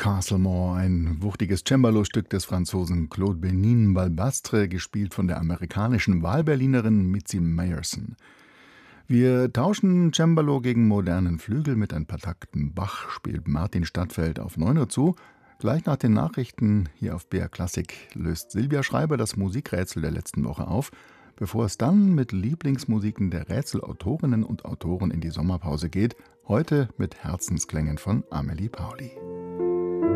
Castlemore, ein wuchtiges Cembalo-Stück des Franzosen Claude Bénigne-Balbastre, gespielt von der amerikanischen Wahlberlinerin Mitzi Meyerson. Wir tauschen Cembalo gegen modernen Flügel. Mit ein paar Takten Bach spielt Martin Stadtfeld auf 9 Uhr zu. Gleich nach den Nachrichten hier auf BR Klassik löst Silvia Schreiber das Musikrätsel der letzten Woche auf, bevor es dann mit Lieblingsmusiken der Rätselautorinnen und Autoren in die Sommerpause geht. Heute mit Herzensklängen von Amelie Pauli.